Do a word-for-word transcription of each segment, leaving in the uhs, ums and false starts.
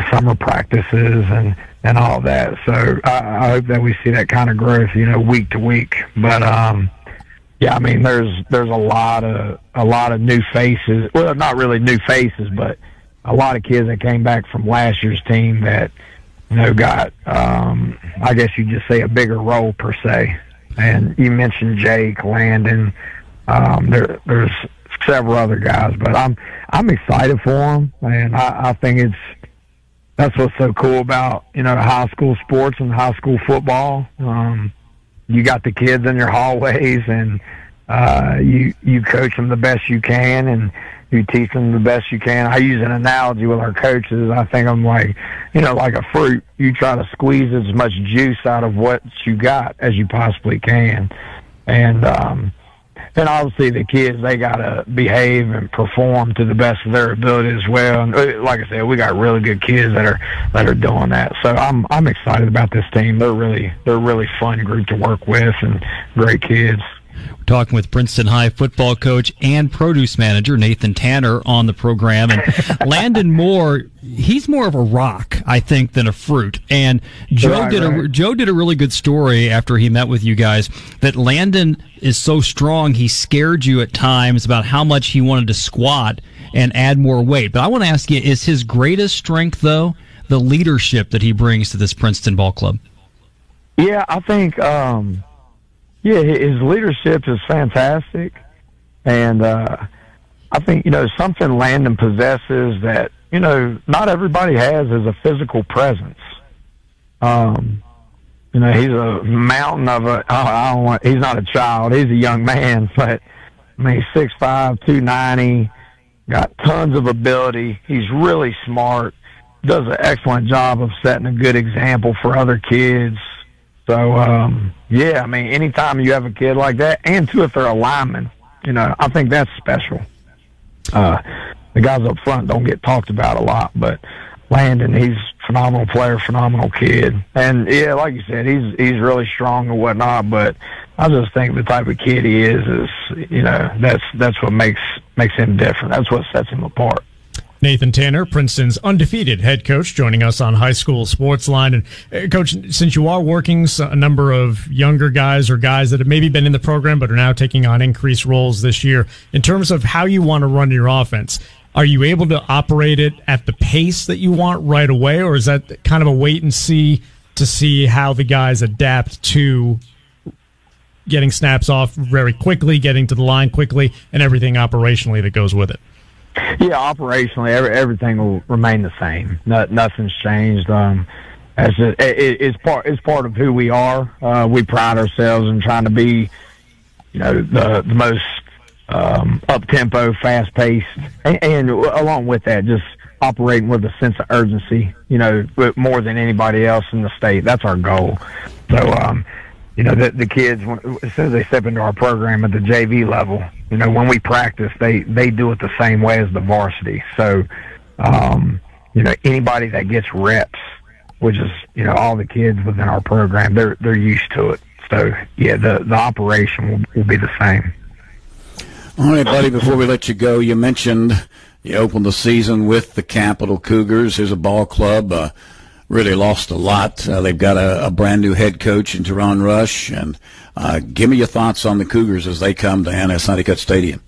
summer practices and, and all that. So I, I hope that we see that kind of growth, you know, week to week. But, um, yeah, I mean, there's there's a lot of a lot of new faces. Well, not really new faces, but a lot of kids that came back from last year's team that, you know, got, um, I guess you'd just say, a bigger role per se. And you mentioned Jake, Landon. Um, there, there's several other guys, but I'm I'm excited for them, and I, I think it's that's what's so cool about, you know, high school sports and high school football. Um, you got the kids in your hallways, and uh, you you coach them the best you can, and you teach them the best you can. I use an analogy with our coaches. I think I'm like, you know, like a fruit. You try to squeeze as much juice out of what you got as you possibly can. And um, and obviously the kids, they got to behave and perform to the best of their ability as well. And like I said, we got really good kids that are that are doing that. So I'm I'm excited about this team. They're really they're a really fun group to work with and great kids. We're talking with Princeton High football coach and produce manager Nathan Tanner on the program. And Landon Moore, he's more of a rock, I think, than a fruit. And Joe right, did a right. Joe did a really good story after he met with you guys that Landon is so strong he scared you at times about how much he wanted to squat and add more weight. But I want to ask you, is his greatest strength, though, the leadership that he brings to this Princeton ball club? Yeah, I think um Yeah, his leadership is fantastic, and uh, I think, you know, something Landon possesses that, you know, not everybody has is a physical presence. Um, you know, he's a mountain of a, I don't want, he's not a child, he's a young man, but, I mean, he's six five, two ninety, got tons of ability, he's really smart, does an excellent job of setting a good example for other kids. So, um, yeah, I mean, anytime you have a kid like that, and two, if they're a lineman, you know, I think that's special. Uh, the guys up front don't get talked about a lot, but Landon, he's a phenomenal player, phenomenal kid. And, yeah, like you said, he's he's really strong and whatnot, but I just think the type of kid he is is, you know, that's that's what makes makes him different. That's what sets him apart. Nathan Tanner, Princeton's undefeated head coach, joining us on High School Sports Line. And uh, Coach, since you are working a number of younger guys or guys that have maybe been in the program but are now taking on increased roles this year, in terms of how you want to run your offense, are you able to operate it at the pace that you want right away, or is that kind of a wait and see to see how the guys adapt to getting snaps off very quickly, getting to the line quickly, and everything operationally that goes with it? Yeah, operationally, every, everything will remain the same. No, nothing's changed. Um, it's, just, it, it's part it's part of who we are. Uh, we pride ourselves in trying to be, you know, the, the most um, up-tempo, fast-paced, and, and along with that, just operating with a sense of urgency, you know, more than anybody else in the state. That's our goal. So, um, you know, the, the kids, as soon as they step into our program at the J V level, you know, when we practice, they, they do it the same way as the varsity. So, um, you know, anybody that gets reps, which is, you know, all the kids within our program, they're they're used to it. So, yeah, the, the operation will, will be the same. All right, buddy, before we let you go, you mentioned you opened the season with the Capital Cougars. Here's a ball club. Uh, really lost a lot. Uh, they've got a, a brand-new head coach in Teron Rush. And uh, give me your thoughts on the Cougars as they come to Hannah Sonnycutt Stadium.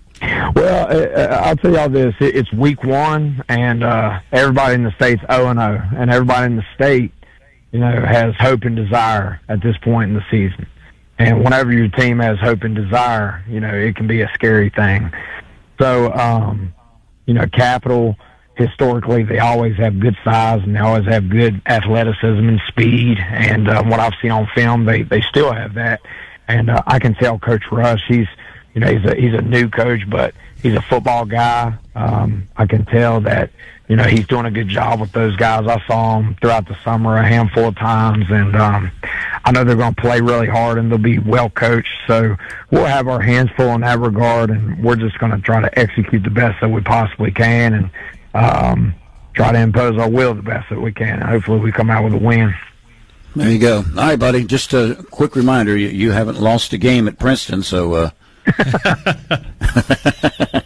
Well, uh, I'll tell y'all this. It's week one, and uh, everybody in the state's oh and oh. And everybody in the state, you know, has hope and desire at this point in the season. And whenever your team has hope and desire, you know, it can be a scary thing. So, um, you know, Capital, historically, they always have good size and they always have good athleticism and speed. And uh, what I've seen on film, they, they still have that. And uh, I can tell Coach Rush, he's, you know, he's a, he's a new coach, but he's a football guy. Um, I can tell that, you know, he's doing a good job with those guys. I saw him throughout the summer a handful of times, and um, I know they're going to play really hard and they'll be well coached. So we'll have our hands full in that regard, and we're just going to try to execute the best that we possibly can and um, try to impose our will the best that we can. And hopefully we come out with a win. There you go. All right, buddy. Just a quick reminder, you, you haven't lost a game at Princeton, so uh,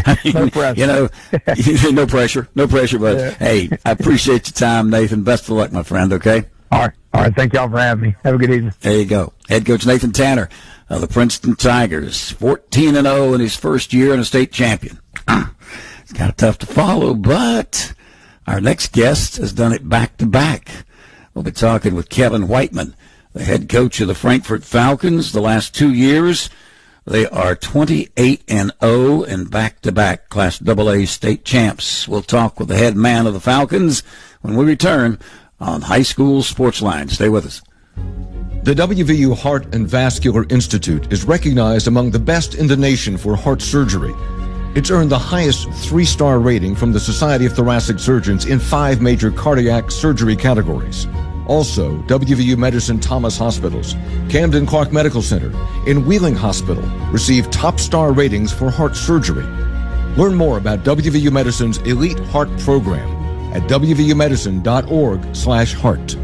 no pressure. You know, no pressure, no pressure. But yeah. Hey, I appreciate your time, Nathan. Best of luck, my friend. Okay. All right, all right. Thank y'all for having me. Have a good evening. There you go, head coach Nathan Tanner of the Princeton Tigers, fourteen and zero in his first year and a state champion. It's kind of tough to follow, but our next guest has done it back to back. We'll be talking with Kevin Whiteman, the head coach of the Frankfort Falcons. The last two years, they are twenty-eight and oh and back-to-back Class double A state champs. We'll talk with the head man of the Falcons when we return on High School Sports Line. Stay with us. The W V U Heart and Vascular Institute is recognized among the best in the nation for heart surgery. It's earned the highest three-star rating from the Society of Thoracic Surgeons in five major cardiac surgery categories. Also, W V U Medicine Thomas Hospitals, Camden Clark Medical Center, and Wheeling Hospital receive top star ratings for heart surgery. Learn more about W V U Medicine's Elite Heart Program at w v u medicine dot org slash heart.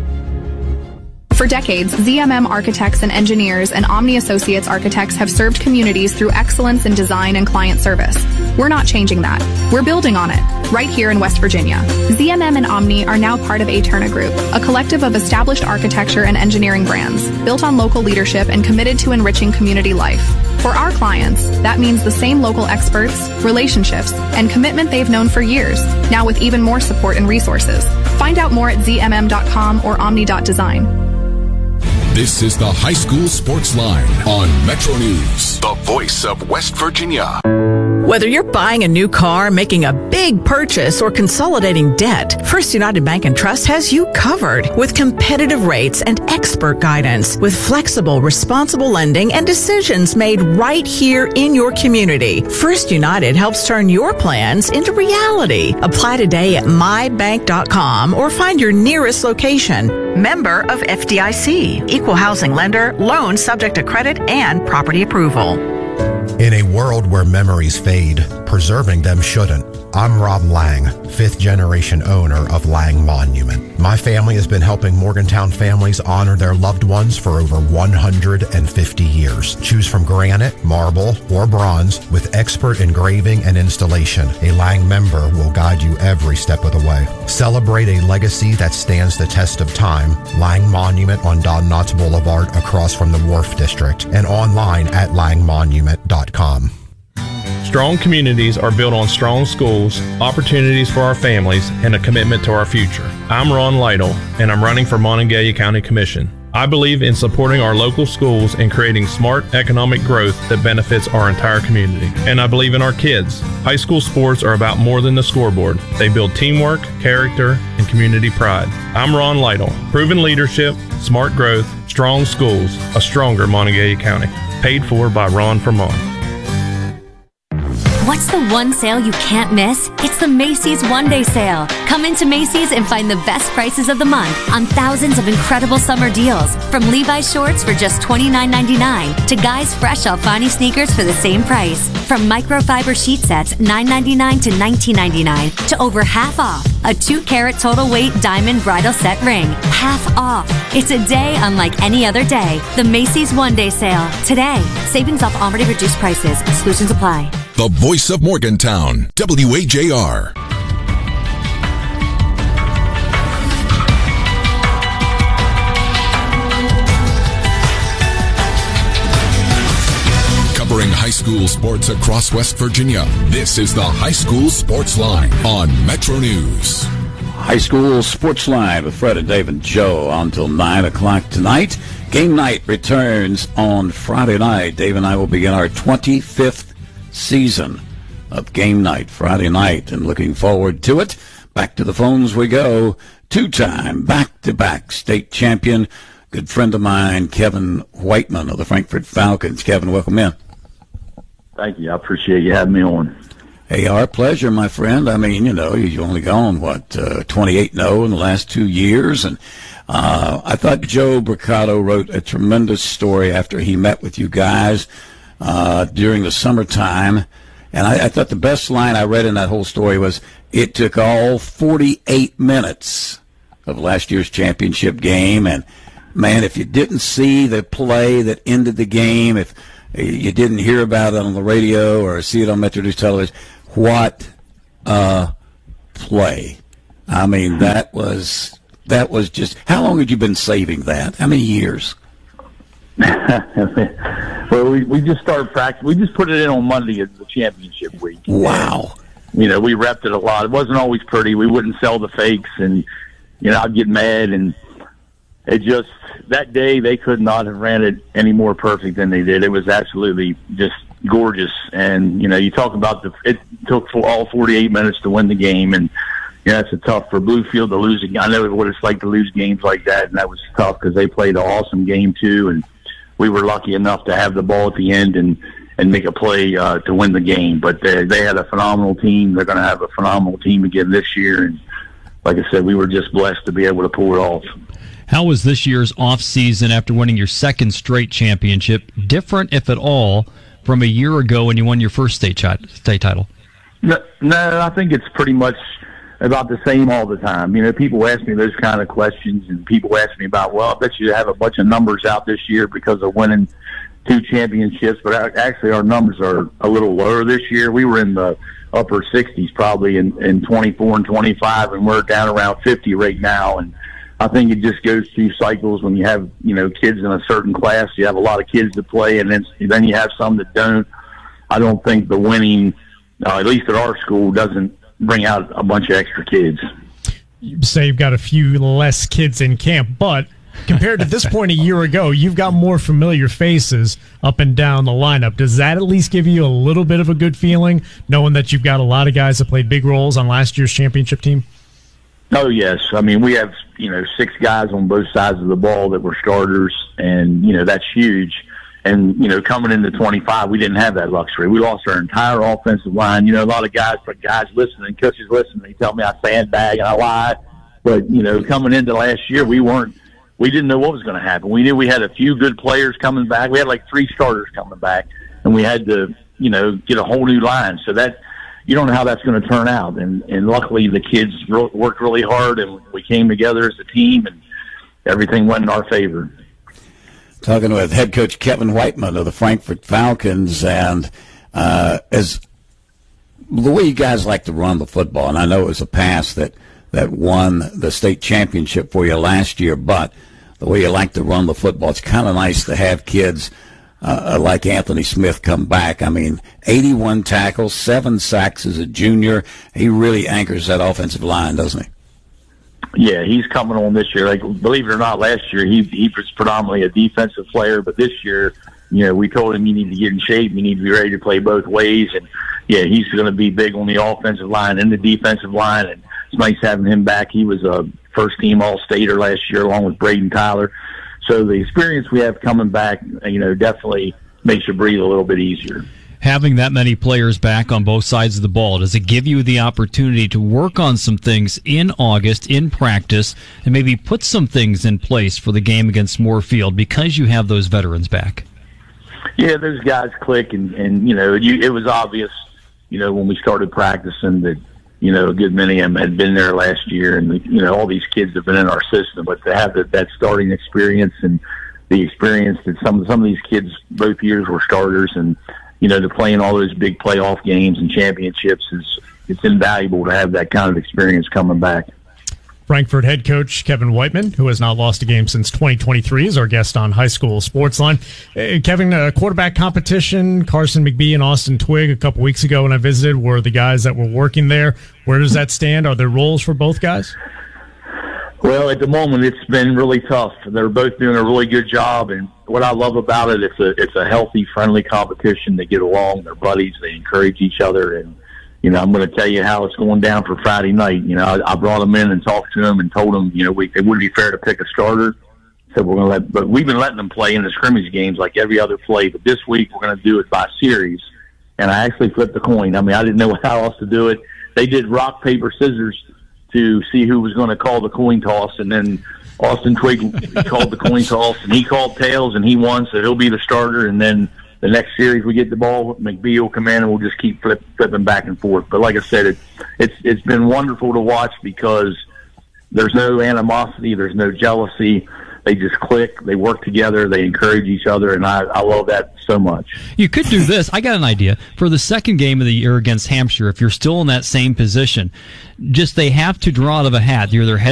For decades, Z M M Architects and Engineers and Omni Associates Architects have served communities through excellence in design and client service. We're not changing that. We're building on it, right here in West Virginia. Z M M and Omni are now part of Aeterna Group, a collective of established architecture and engineering brands, built on local leadership and committed to enriching community life. For our clients, that means the same local experts, relationships, and commitment they've known for years, now with even more support and resources. Find out more at z m m dot com or omni dot design. This is the High School Sports Line on Metro News, the voice of West Virginia. Whether you're buying a new car, making a big purchase, or consolidating debt, First United Bank and Trust has you covered with competitive rates and expert guidance with flexible, responsible lending and decisions made right here in your community. First United helps turn your plans into reality. Apply today at my bank dot com or find your nearest location. Member of F D I C, Equal Housing Lender, loan subject to credit and property approval. In a world where memories fade, preserving them shouldn't. I'm Rob Lang, fifth generation owner of Lang Monument. My family has been helping Morgantown families honor their loved ones for over one hundred fifty years. Choose from granite, marble, or bronze with expert engraving and installation. A Lang member will guide you every step of the way. Celebrate a legacy that stands the test of time. Lang Monument on Don Knotts Boulevard across from the Wharf District and online at lang monument dot com. Strong communities are built on strong schools, opportunities for our families, and a commitment to our future. I'm Ron Lytle, and I'm running for Monongalia County Commission. I believe in supporting our local schools and creating smart economic growth that benefits our entire community. And I believe in our kids. High school sports are about more than the scoreboard. They build teamwork, character, and community pride. I'm Ron Lytle. Proven leadership, smart growth, strong schools, a stronger Monongalia County. Paid for by Ron for Mon. What's the one sale you can't miss? It's the Macy's One Day Sale. Come into Macy's and find the best prices of the month on thousands of incredible summer deals. From Levi's shorts for just twenty-nine ninety-nine to Guy's Fresh Alfani sneakers for the same price. From microfiber sheet sets nine ninety-nine to nineteen ninety-nine to over half off. A two carat total weight diamond bridal set ring. Half off. It's a day unlike any other day. The Macy's One Day Sale. Today. Savings off already reduced prices. Exclusions apply. The voice of Morgantown, W A J R. Covering high school sports across West Virginia, this is the High School Sports Line on Metro News. High School Sports Line with Fred and Dave and Joe on until nine o'clock tonight. Game night returns on Friday night. Dave and I will begin our twenty-fifth season of Game Night Friday night, and looking forward to it. Back to the phones we go. Two-time, back-to-back state champion, good friend of mine, Kevin Whiteman of the Frankfort Falcons. Kevin, welcome in. Thank you. I appreciate you having me on. Hey, our pleasure, my friend. I mean, you know, you've only gone, what, uh, twenty-eight and oh in the last two years, and uh, I thought Joe Bricado wrote a tremendous story after he met with you guys uh, during the summertime. And I, I thought the best line I read in that whole story was, it took all forty-eight minutes of last year's championship game. And, man, if you didn't see the play that ended the game, if you didn't hear about it on the radio or see it on Metro News Television, what a play. I mean, that was that was just – how long had you been saving that? How many years? Well, we, we just started practice. We just put it in on Monday as the championship week. Wow. And, you know, we repped it a lot. It wasn't always pretty. We wouldn't sell the fakes, and, you know, I'd get mad. And it just – that day they could not have ran it any more perfect than they did. It was absolutely just gorgeous. And, you know, you talk about the – it took for all forty-eight minutes to win the game, and – yeah, it's a tough for Bluefield to lose. I know what it's like to lose games like that, and that was tough because they played an awesome game too, and we were lucky enough to have the ball at the end and, and make a play uh, to win the game. But they, they had a phenomenal team. They're going to have a phenomenal team again this year, and like I said, we were just blessed to be able to pull it off. How was this year's off season after winning your second straight championship different, if at all, from a year ago when you won your first state ch- state title? No, no, I think it's pretty much about the same all the time. You know, people ask me those kind of questions, and people ask me about, well, I bet you have a bunch of numbers out this year because of winning two championships, but actually our numbers are a little lower this year. We were in the upper sixties probably in, in twenty-four and twenty-five, and we're down around fifty right now. And I think it just goes through cycles. When you have, you know, kids in a certain class, you have a lot of kids to play, and then, then you have some that don't. I don't think the winning, uh, at least at our school, doesn't bring out a bunch of extra kids. You say you've got a few less kids in camp, but compared to this point a year ago, you've got more familiar faces up and down the lineup. Does that at least give you a little bit of a good feeling, knowing that you've got a lot of guys that played big roles on last year's championship team? Oh, yes. I mean, we have, you know, six guys on both sides of the ball that were starters, and, you know, that's huge. And, you know, coming into twenty-five, we didn't have that luxury. We lost our entire offensive line. You know, a lot of guys, but guys listening, coaches listening, they tell me I sandbag and I lie. But, you know, coming into last year, we weren't, we didn't know what was going to happen. We knew we had a few good players coming back. We had like three starters coming back, and we had to, you know, get a whole new line. So that, you don't know how that's going to turn out. And, and luckily the kids worked really hard, and we came together as a team, and everything went in our favor. Talking with head coach Kevin Whiteman of the Frankfort Falcons, and uh, as the way you guys like to run the football, and I know it was a pass that, that won the state championship for you last year, but the way you like to run the football, it's kind of nice to have kids uh, like Anthony Smith come back. I mean, eighty-one tackles, seven sacks as a junior. He really anchors that offensive line, doesn't he? Yeah, he's coming on this year. Like, believe it or not, last year he he was predominantly a defensive player, but this year, you know, we told him you need to get in shape, you need to be ready to play both ways, and yeah, he's going to be big on the offensive line and the defensive line, and it's nice having him back. He was a first-team All-Stater last year along with Braden Tyler, so the experience we have coming back, you know, definitely makes you breathe a little bit easier. Having that many players back on both sides of the ball, does it give you the opportunity to work on some things in August, in practice, and maybe put some things in place for the game against Moorfield because you have those veterans back? Yeah, those guys click, and, and you know, you, it was obvious, you know, when we started practicing that, you know, a good many of them had been there last year, and, you know, all these kids have been in our system, but to have that, that starting experience and the experience that some, some of these kids both years were starters, and you know, to play in all those big playoff games and championships is it's invaluable to have that kind of experience coming back. Frankfort head coach Kevin Whiteman, who has not lost a game since twenty twenty-three, is our guest on High School Sportsline. Uh, Kevin, uh, quarterback competition, Carson McBee and Austin Twig a couple weeks ago when I visited were the guys that were working there. Where does that stand? Are there roles for both guys? Well, at the moment, it's been really tough. They're both doing a really good job, and what I love about it, it's a it's a healthy, friendly competition. They get along, they're buddies, they encourage each other, and you know, I'm going to tell you how it's going down for Friday night. You know, I, I brought them in and talked to them and told them, you know, we, it wouldn't be fair to pick a starter, so we're going to let. But we've been letting them play in the scrimmage games like every other play, but this week we're going to do it by series, and I actually flipped the coin. I mean, I didn't know how else to do it. They did rock paper scissors to see who was going to call the coin toss, and then Austin Twig called the coin toss, and he called tails, and he won, so he'll be the starter. And then the next series we get the ball, McBee will come in, and we'll just keep flip, flipping back and forth. But like I said, it, it's it's been wonderful to watch because there's no animosity, there's no jealousy. they just click, they work together, they encourage each other, and I, I love that so much. You could do this. I got an idea. For the second game of the year against Hampshire, if you're still in that same position, just they have to draw out of a hat. You're their head